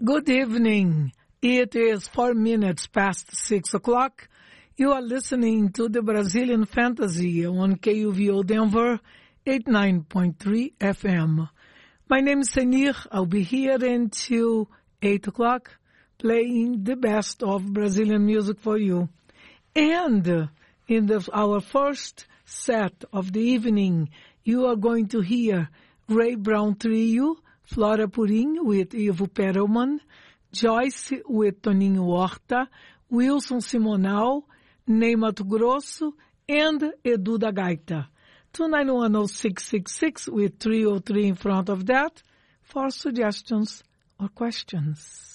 Good evening. It is 4 minutes past 6 o'clock. You are listening to the Brazilian Fantasy on KUVO Denver 89.3 FM. My name is Senir. I'll be here until 8 o'clock playing the best of Brazilian music for you. And in our first set of the evening, you are going to hear Ray Brown Trio, Flora Purim with Ivo Perelman, Joyce with Toninho Horta, Wilson Simonal, Ney Mato Grosso, and Edu da Gaita. 2910666 with 303 in front of that for suggestions or questions.